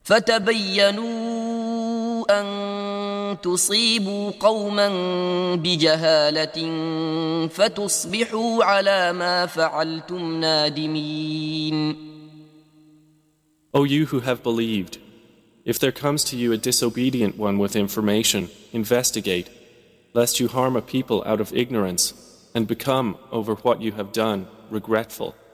فتبينوا أن تصيبوا قوما بجهالة فتصبحوا على ما فعلتم نادمين. O you who have believed, if there comes to you a disobedient one with information, investigate, lest you harm a people out of ignorance and become, over what you have done, regretful.